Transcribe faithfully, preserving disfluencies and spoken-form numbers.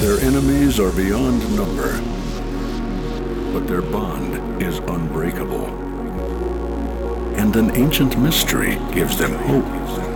Their enemies are beyond number, but their bond is unbreakable. And an ancient mystery gives them hope.